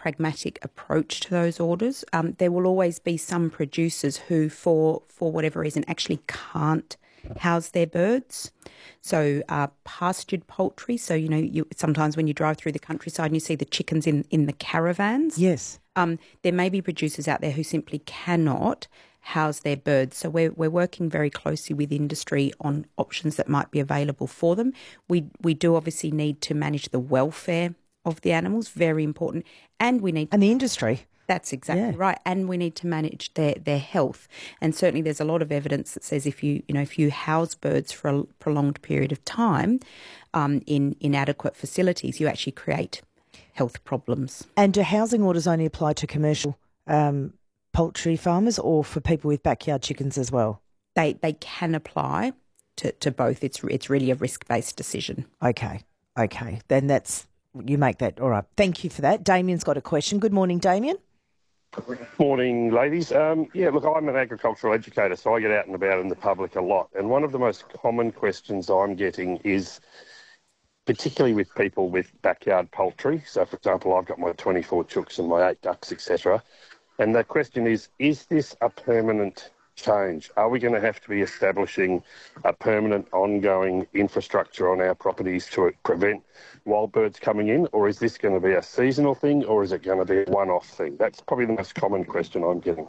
pragmatic approach to those orders. There will always be some producers who, for whatever reason, actually can't house their birds. So pastured poultry. So, sometimes when you drive through the countryside and you see the chickens in the caravans. Yes. There may be producers out there who simply cannot house their birds. So we're working very closely with industry on options that might be available for them. We do obviously need to manage the welfare of the animals, very important. And the industry. That's exactly right. And we need to manage their health. And certainly there's a lot of evidence that says if you house birds for a prolonged period of time in inadequate facilities, you actually create health problems. And do housing orders only apply to commercial poultry farmers or for people with backyard chickens as well? They can apply to both. It's really a risk-based decision. Okay. Then you make that. All right. Thank you for that. Damien's got a question. Good morning, Damien. Morning, ladies. Look, I'm an agricultural educator, so I get out and about in the public a lot. And one of the most common questions I'm getting is, particularly with people with backyard poultry. So, for example, I've got my 24 chooks and my 8 ducks, etc. And the question is this a permanent change? Are we going to have to be establishing a permanent ongoing infrastructure on our properties to prevent wild birds coming in? Or is this going to be a seasonal thing, or is it going to be a one-off thing? That's probably the most common question I'm getting.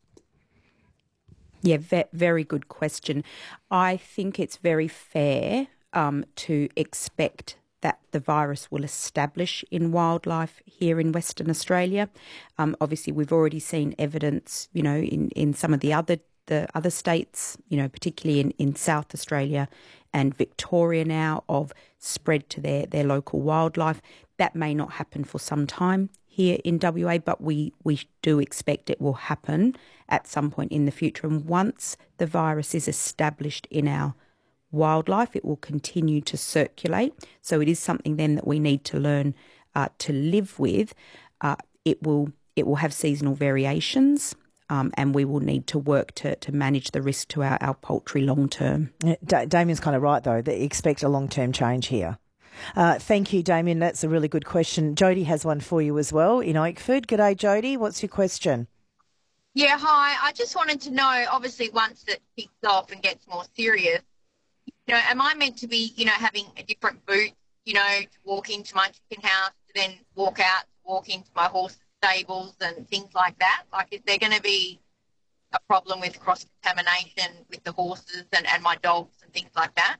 Yeah, very good question. I think it's very fair to expect that the virus will establish in wildlife here in Western Australia. Obviously, we've already seen evidence, in some of the other states, particularly in South Australia and Victoria now, of spread to their local wildlife. That may not happen for some time here in WA, but we do expect it will happen at some point in the future. And once the virus is established in our wildlife, it will continue to circulate. So it is something then that we need to learn to live with. It will have seasonal variations, and we will need to work to manage the risk to our poultry long term. Damien's kind of right, though, that you expect a long-term change here. Thank you, Damien. That's a really good question. Jody has one for you as well in Oakford. G'day, Jody. What's your question? Yeah, hi. I just wanted to know, obviously, once it kicks off and gets more serious, am I meant to be, having a different boot, to walk into my chicken house, to then walk into my horse stables and things like that? Like, is there going to be a problem with cross-contamination with the horses and my dogs and things like that?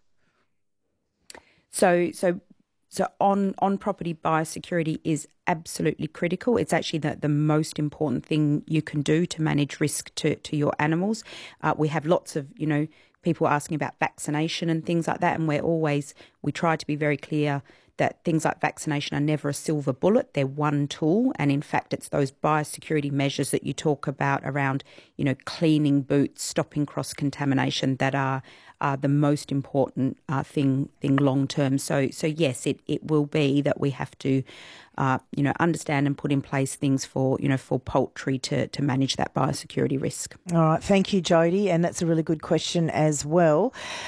So on property biosecurity is absolutely critical. It's actually the most important thing you can do to manage risk to your animals. We have lots of, people asking about vaccination and things like that, and we try to be very clear that things like vaccination are never a silver bullet. They're one tool, and in fact it's those biosecurity measures that you talk about around, cleaning boots, stopping cross-contamination that are the most important thing long term. So yes, it will be that we have to understand and put in place things for poultry to manage that biosecurity risk. All right, thank you, Jody, and that's a really good question as well.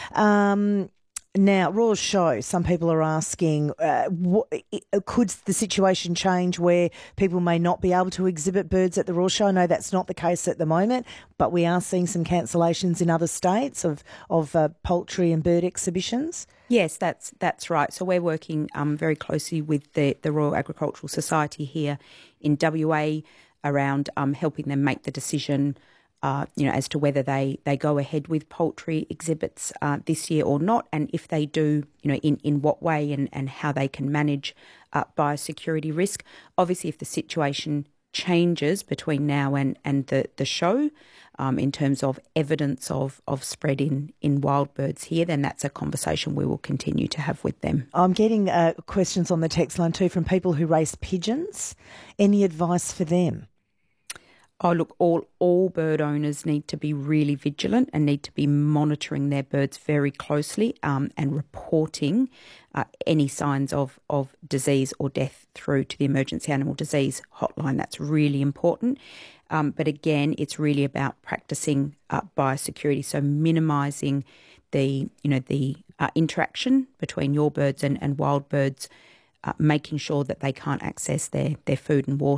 Now, Royal Show, some people are asking, could the situation change where people may not be able to exhibit birds at the Royal Show? I know that's not the case at the moment, but we are seeing some cancellations in other states of poultry and bird exhibitions. Yes, that's right. So we're working very closely with the Royal Agricultural Society here in WA around helping them make the decision as to whether they go ahead with poultry exhibits this year or not, and if they do, in what way and how they can manage biosecurity risk. Obviously, if the situation changes between now and the show in terms of evidence of spread in wild birds here, then that's a conversation we will continue to have with them. I'm getting questions on the text line too from people who raise pigeons. Any advice for them? Oh, look, all bird owners need to be really vigilant and need to be monitoring their birds very closely and reporting any signs of disease or death through to the Emergency Animal Disease Hotline. That's really important. But again, it's really about practicing biosecurity, so minimising the interaction between your birds and wild birds, making sure that they can't access their food and water.